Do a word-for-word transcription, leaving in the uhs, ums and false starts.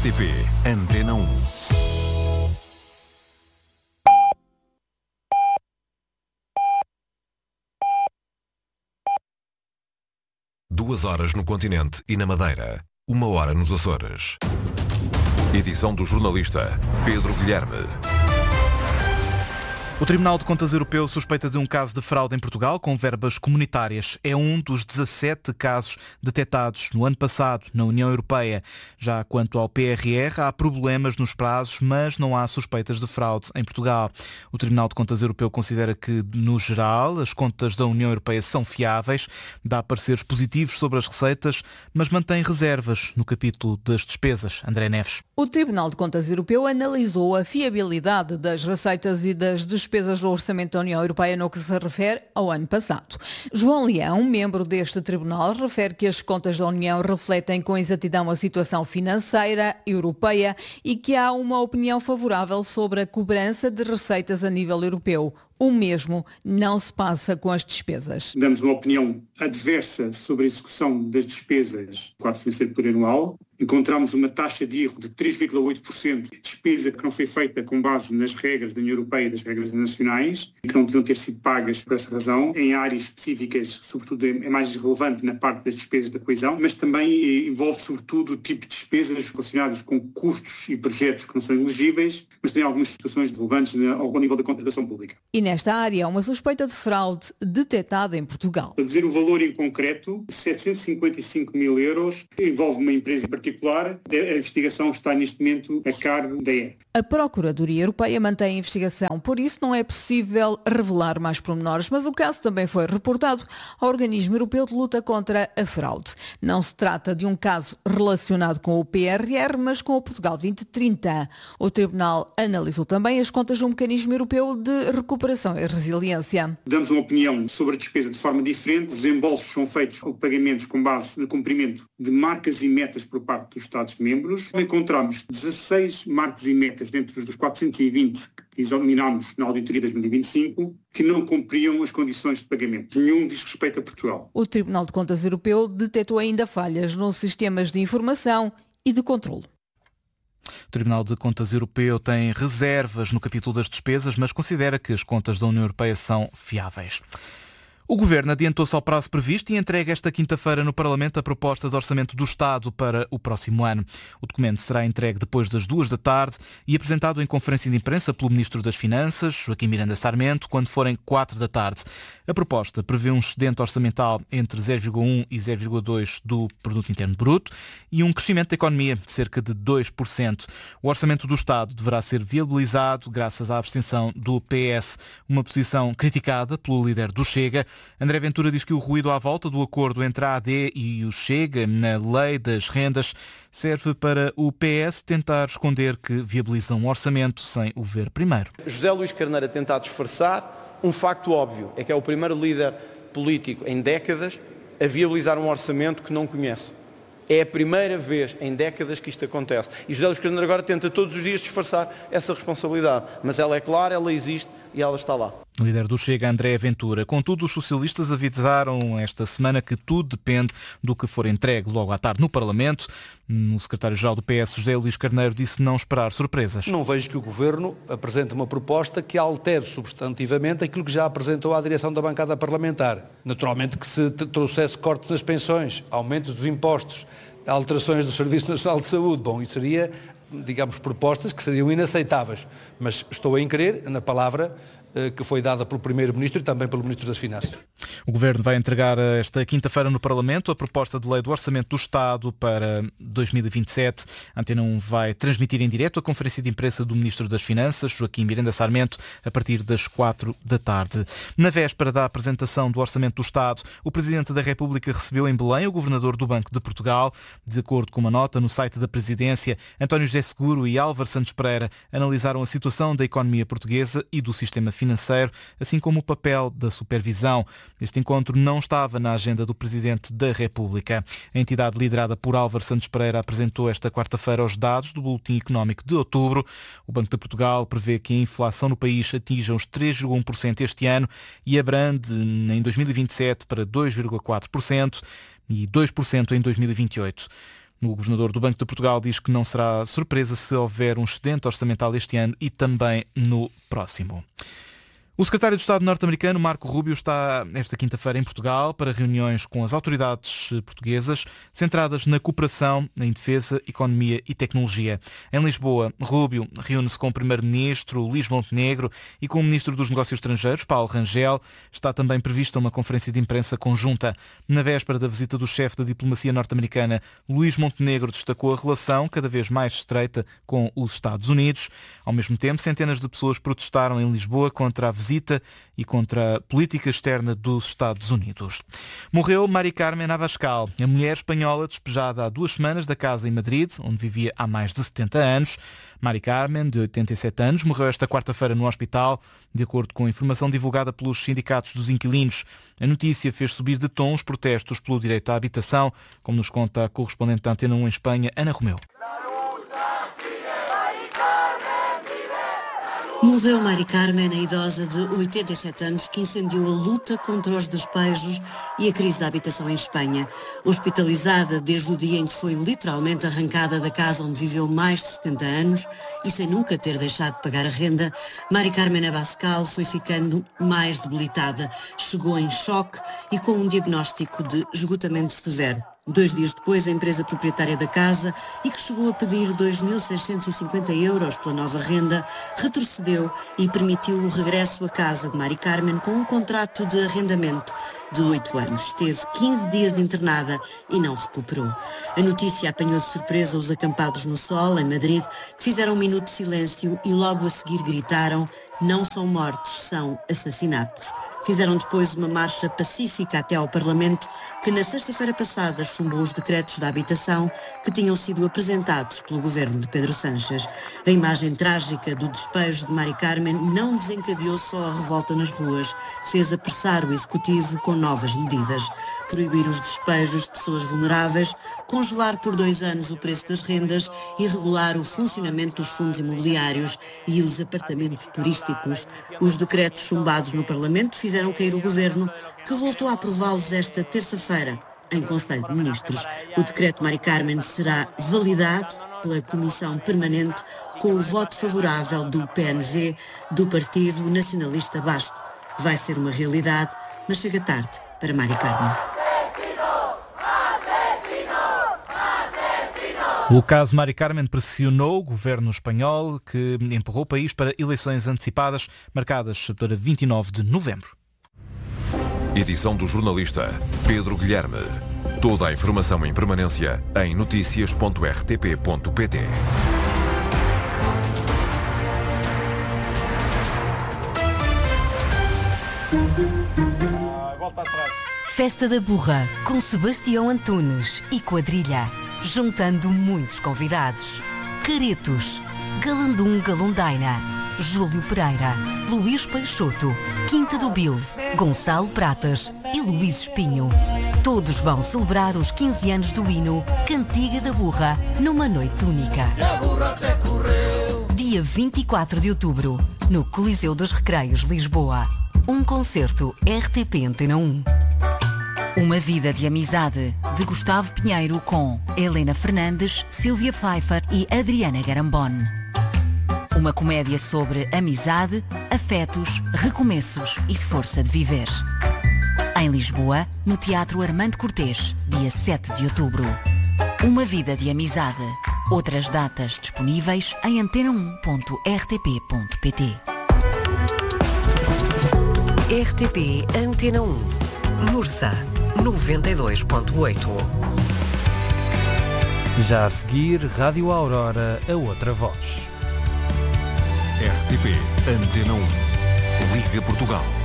R T P Antena um. Duas horas no continente e na Madeira. Uma hora nos Açores. Edição do jornalista Pedro Guilherme. O Tribunal de Contas Europeu suspeita de um caso de fraude em Portugal com verbas comunitárias. É um dos dezassete casos detectados no ano passado na União Europeia. Já quanto ao P R R, há problemas nos prazos, mas não há suspeitas de fraude em Portugal. O Tribunal de Contas Europeu considera que, no geral, as contas da União Europeia são fiáveis, dá pareceres positivos sobre as receitas, mas mantém reservas no capítulo das despesas. André Neves. O Tribunal de Contas Europeu analisou a fiabilidade das receitas e das despesas despesas do Orçamento da União Europeia no que se refere ao ano passado. João Leão, membro deste tribunal, refere que as contas da União refletem com exatidão a situação financeira europeia e que há uma opinião favorável sobre a cobrança de receitas a nível europeu. O mesmo não se passa com as despesas. Damos uma opinião adversa sobre a execução das despesas do quadro financeiro plurianual. Encontramos uma taxa de erro de três vírgula oito por cento, despesa que não foi feita com base nas regras da União Europeia e das regras nacionais, e que não deviam ter sido pagas por essa razão, em áreas específicas, sobretudo é mais relevante na parte das despesas da coesão, mas também envolve sobretudo o tipo de despesas relacionadas com custos e projetos que não são elegíveis, mas tem algumas situações relevantes ao nível da contratação pública. E nesta área há uma suspeita de fraude detectada em Portugal. Para dizer o valor em concreto, setecentos e cinquenta e cinco mil euros, envolve uma empresa em particular. A investigação está neste momento a cargo da E R. A Procuradoria Europeia mantém a investigação, por isso não é possível revelar mais pormenores, mas o caso também foi reportado ao Organismo Europeu de Luta contra a Fraude. Não se trata de um caso relacionado com o P R R, mas com o Portugal vinte trinta. O Tribunal analisou também as contas do Mecanismo Europeu de Recuperação e Resiliência. Damos uma opinião sobre a despesa de forma diferente. Os desembolsos são feitos ou pagamentos com base no cumprimento de marcas e metas por parte dos Estados-membros. Encontramos dezasseis marcas e metas dentro dos quatrocentos e vinte que examinámos na auditoria de dois mil e vinte e cinco que não cumpriam as condições de pagamento. Nenhum diz respeito a Portugal. O Tribunal de Contas Europeu detectou ainda falhas nos sistemas de informação e de controlo. O Tribunal de Contas Europeu tem reservas no capítulo das despesas, mas considera que as contas da União Europeia são fiáveis. O Governo adiantou-se ao prazo previsto e entrega esta quinta-feira no Parlamento a proposta de orçamento do Estado para o próximo ano. O documento será entregue depois das duas da tarde e apresentado em conferência de imprensa pelo Ministro das Finanças, Joaquim Miranda Sarmento, quando forem quatro da tarde. A proposta prevê um excedente orçamental entre zero vírgula um e zero vírgula dois do Produto Interno Bruto e um crescimento da economia de cerca de dois por cento. O orçamento do Estado deverá ser viabilizado graças à abstenção do P S, uma posição criticada pelo líder do Chega. André Ventura diz que o ruído à volta do acordo entre a A D e o Chega na lei das rendas serve para o P S tentar esconder que viabiliza um orçamento sem o ver primeiro. José Luís Carneiro a tentar disfarçar um facto óbvio, é que é o primeiro líder político em décadas a viabilizar um orçamento que não conhece. É a primeira vez em décadas que isto acontece. E José Luís Carneiro agora tenta todos os dias disfarçar essa responsabilidade. Mas ela é clara, ela existe e ela está lá. O líder do Chega, André Ventura. Contudo, os socialistas avisaram esta semana que tudo depende do que for entregue logo à tarde no Parlamento. O secretário-geral do P S, José Luís Carneiro, disse não esperar surpresas. Não vejo que o Governo apresente uma proposta que altere substantivamente aquilo que já apresentou à direção da bancada parlamentar. Naturalmente que se trouxesse cortes nas pensões, aumentos dos impostos, alterações do Serviço Nacional de Saúde, bom, isso seria, digamos, propostas que seriam inaceitáveis. Mas estou a crer na palavra que foi dada pelo Primeiro-Ministro e também pelo Ministro das Finanças. O Governo vai entregar esta quinta-feira no Parlamento a proposta de lei do Orçamento do Estado para dois mil e vinte e sete. A Antena um vai transmitir em direto a conferência de imprensa do Ministro das Finanças, Joaquim Miranda Sarmento, a partir das quatro da tarde. Na véspera da apresentação do Orçamento do Estado, o Presidente da República recebeu em Belém o Governador do Banco de Portugal. De acordo com uma nota no site da Presidência, António José Seguro e Álvaro Santos Pereira analisaram a situação da economia portuguesa e do sistema financeiro, assim como o papel da supervisão. Este encontro não estava na agenda do Presidente da República. A entidade liderada por Álvaro Santos Pereira apresentou esta quarta-feira os dados do Boletim Económico de outubro. O Banco de Portugal prevê que a inflação no país atinja os três vírgula um por cento este ano e abrande em dois mil e vinte e sete para dois vírgula quatro por cento e dois por cento em dois mil e vinte e oito. O governador do Banco de Portugal diz que não será surpresa se houver um excedente orçamental este ano e também no próximo. O secretário de Estado norte-americano, Marco Rubio, está esta quinta-feira em Portugal para reuniões com as autoridades portuguesas centradas na cooperação em defesa, economia e tecnologia. Em Lisboa, Rubio reúne-se com o primeiro-ministro Luís Montenegro e com o ministro dos Negócios Estrangeiros, Paulo Rangel. Está também prevista uma conferência de imprensa conjunta. Na véspera da visita do chefe da diplomacia norte-americana, Luís Montenegro destacou a relação cada vez mais estreita com os Estados Unidos. Ao mesmo tempo, centenas de pessoas protestaram em Lisboa contra a visita visita e contra a política externa dos Estados Unidos. Morreu Mari Carmen Abascal, a mulher espanhola despejada há duas semanas da casa em Madrid, onde vivia há mais de setenta anos. Mari Carmen, de oitenta e sete anos, morreu esta quarta-feira no hospital, de acordo com a informação divulgada pelos sindicatos dos inquilinos. A notícia fez subir de tom os protestos pelo direito à habitação, como nos conta a correspondente da Antena um em Espanha, Ana Romeu. Morreu Mari Carmen, a idosa de oitenta e sete anos, que incendiou a luta contra os despejos e a crise da habitação em Espanha. Hospitalizada desde o dia em que foi literalmente arrancada da casa onde viveu mais de setenta anos e sem nunca ter deixado de pagar a renda, Mari Carmen Abascal foi ficando mais debilitada. Chegou em choque e com um diagnóstico de esgotamento severo. Dois dias depois, a empresa proprietária da casa, e que chegou a pedir dois mil seiscentos e cinquenta euros pela nova renda, retrocedeu e permitiu o regresso à casa de Mari Carmen com um contrato de arrendamento de oito anos. Esteve quinze dias internada e não recuperou. A notícia apanhou de surpresa os acampados no sol, em Madrid, que fizeram um minuto de silêncio e logo a seguir gritaram: não são mortes, são assassinatos. Fizeram depois uma marcha pacífica até ao Parlamento, que na sexta-feira passada chumbou os decretos da habitação que tinham sido apresentados pelo governo de Pedro Sánchez. A imagem trágica do despejo de Mari Carmen não desencadeou só a revolta nas ruas, fez apressar o Executivo com novas medidas. Proibir os despejos de pessoas vulneráveis, congelar por dois anos o preço das rendas e regular o funcionamento dos fundos imobiliários e os apartamentos turísticos. Os decretos chumbados no Parlamento fizeram fizeram cair o governo, que voltou a aprová-los esta terça-feira em Conselho de Ministros. O decreto Mari Carmen será validado pela Comissão Permanente com o voto favorável do P N V, do Partido Nacionalista Basco. Vai ser uma realidade, mas chega tarde para Mari Carmen. O caso Mari Carmen pressionou o governo espanhol, que empurrou o país para eleições antecipadas marcadas para vinte e nove de novembro. Edição do jornalista Pedro Guilherme. Toda a informação em permanência em notícias ponto r t p ponto p t. Festa da Burra, com Sebastião Antunes e quadrilha, juntando muitos convidados. Caretos, Galandum Galundaina, Júlio Pereira, Luís Peixoto, Quinta do Bil, Gonçalo Pratas e Luís Espinho. Todos vão celebrar os quinze anos do hino Cantiga da Burra numa noite única. Dia vinte e quatro de outubro, no Coliseu dos Recreios, Lisboa. Um concerto R T P Antena um. Uma vida de amizade, de Gustavo Pinheiro, com Helena Fernandes, Sílvia Pfeiffer e Adriana Garambone. Uma comédia sobre amizade, afetos, recomeços e força de viver. Em Lisboa, no Teatro Armando Cortês, dia sete de outubro. Uma vida de amizade. Outras datas disponíveis em antena um ponto r t p ponto p t. R T P Antena um. Mursa noventa e dois ponto oito. Já a seguir, Rádio Aurora, a outra voz. R T P Antena um. Liga Portugal.